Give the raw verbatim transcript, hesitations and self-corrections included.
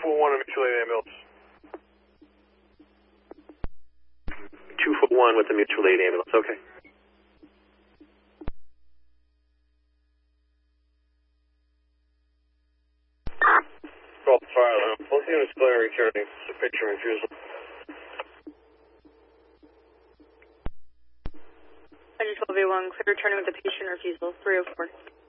foot one, a mutual aid ambulance. Two foot one with the mutual aid ambulance. Okay. Call the fire alarm. Both units clear returning to picture refusal. I just twelve A one, clear returning with the patient refusal, three oh four.